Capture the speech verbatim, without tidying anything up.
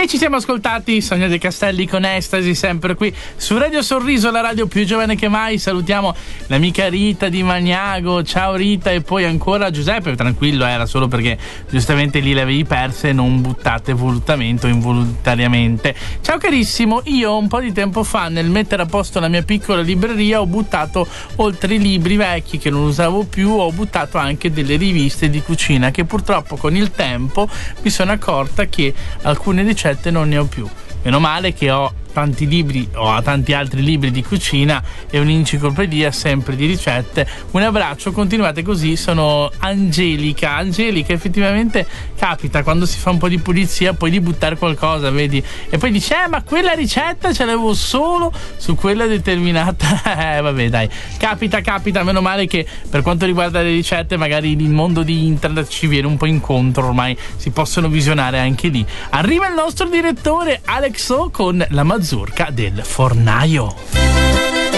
ci siamo ascoltati Sonia De Castelli con Estasi, sempre qui su Radio Sorriso, la radio più giovane che mai. Salutiamo l'amica Rita di Magnago, ciao Rita, e poi ancora Giuseppe. Tranquillo, era solo perché giustamente lì le avevi perse, non buttate volutamente o involontariamente. Ciao carissimo, io un po' di tempo fa nel mettere a posto la mia piccola libreria ho buttato, oltre i libri vecchi che non usavo più, ho buttato anche delle riviste di cucina che purtroppo con il tempo mi sono accorta che alcune ricette non ne ho più. Meno male che ho tanti libri, ho tanti altri libri di cucina e un'enciclopedia sempre di ricette. Un abbraccio, continuate così. Sono Angelica. Angelica, effettivamente capita quando si fa un po' di pulizia poi di buttare qualcosa, vedi? E poi dice, eh ma quella ricetta ce l'avevo solo su quella determinata. Eh vabbè dai, capita, capita. Meno male che per quanto riguarda le ricette magari il mondo di internet ci viene un po' incontro, ormai si possono visionare anche lì. Arriva il nostro direttore Alex O con la mazurka del fornaio.